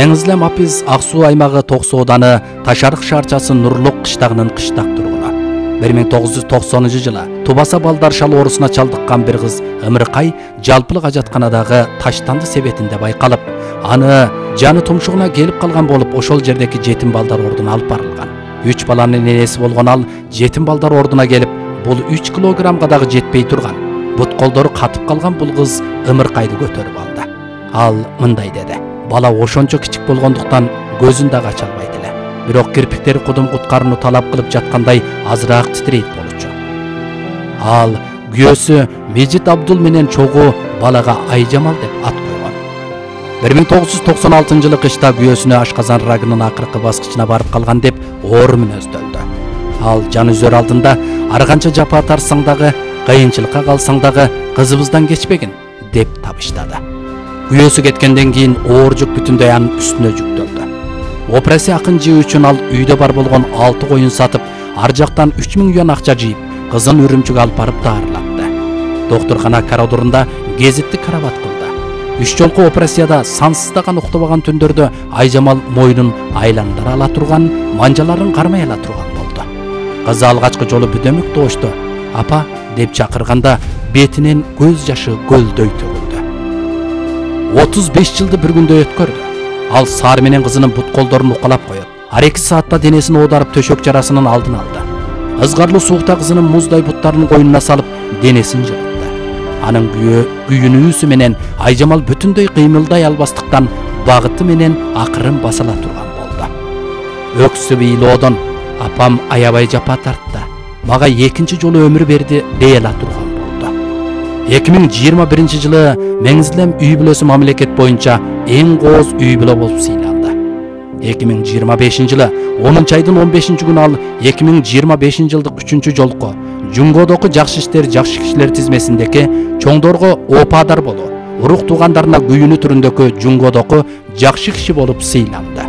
Меңизлем Апиз Ак Суу аймагы Токсо ауданы Ташарык шаарчасы Нурлук кыштагынын кыштак тургуну. 1990 жылы Тубаса балдар шал оорусуна чалдыккан бир кыз ымыркай жалпылык ажатканадагы таштанды себетинде байкалып, аны жаны тумшугуна келип калган болуп, ошол жердеги жетим балдар ордуна алып барылган. 3 баланын энеси болгон ал жетим балдар ордуна келип, бул 3 килограммга дагы жетпей турган. Бут колдору катып калган бул кыз ымыркайды көтөрүп алды. Ал мындай деди: бала ошончо кичик болгондуктан көзүн да ача албайт эле. Бирок кирпиктери кудум куткарууну талап кылып жаткандай азыраак титирейт болчу. Ал күйөөсү Мejit Абдул менен чогуу балага Айжамал деп ат койгон. 1996 жылы кышта күйөөсүнө ашказан рагынын акыркы баскычына барып калган деп оор мүнөздөлдү. Ал жан үзөр алдында ар канча жапа тарсаң дагы, кыйынчылыкка калсаң дагы кызыбыздан кечпегин деп табыштады. Күйөөсү кеткенден кийин оор жүк бүтүндөй анын үстүнө жүктөлдү. Операция акын жөө үчүн ал үйдө бар болгон 6 коюн сатып, ар жактан 3000 юан акча жыйып, кызын Үрүмчүгө алып барып даарылатты. Доктурхана коридорунда гезитти карабат кылды. 3 жолку операцияда сансыздаган уктабаган түндөрдө Айжамал мойнун айландыра ала турган, манжаларын кармай ала турган болду. Кызы алгачкы жолу бүдөмөк тоочту. Апа деп чакырганда бетинен көз жашы көлдөй төгүлдү. 35 жылды bir күндө өткөрдү. Ал саар менен кызынын бут колдорун укалап коет. Ар 2 саатта денесин оодарып төшөк жарасынын алдын алды. Ызгарлуу суукта кызынын муздай буттарын койнуна салып, денесин жылытты. Анын күйүнүүсү менен Айжамал бүтүндөй кыймылдай албастыктан багыты менен акырын басыла турган болду. Өксүп ыйлоодон апам аябай жапа тартты. Мага экинчи жолу өмүр берди дей ала турган болду. 2021 жылы Меңизлем үй бүлөсү мамлекет боюнча эң кооз үй бүлө болуп сыйланды. 2025 жылы 10 айдын 15 күнү ал 2025 жылдык 3 жолку Жунгодогу жакшы иштер жакшы кишилер тизмесиндеги чоңдорго опаадар болуу, урук туугандарына күйүнүү түрүндөгү Жунгодогу жакшы киши болуп сыйланды.